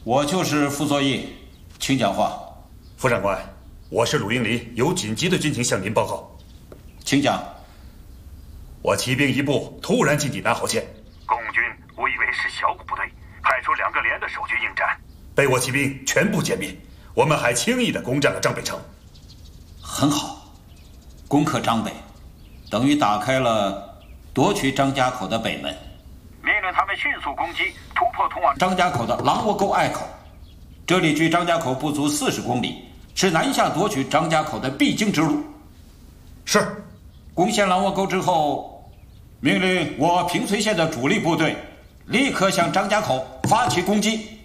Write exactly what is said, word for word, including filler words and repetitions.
我就是傅作义，请讲话。 副长官，我是鲁英林，有紧急的军情向您报告。 请讲。 我骑兵一部突然进抵南濠县， 共军误以为是小股部队，派出两个连的守军应战， 被我骑兵全部歼灭。我们还轻易地攻占了张北城。 很好，攻克张北，等于打开了夺取张家口的北门。 命令他们迅速攻击，突破通往张家口的狼窝沟隘口，这里距张家口不足四十公里，是南下夺取张家口的必经之路。 是。 攻陷狼窝沟之后，命令我平绥县的主力部队立刻向张家口发起攻击。